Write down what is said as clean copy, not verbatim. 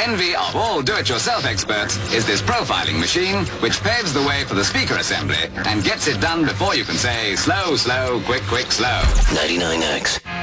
envy of all do-it-yourself experts is this profiling machine, which paves the way for the speaker assembly and gets it done before you can say slow, slow, quick, quick, slow. 99X.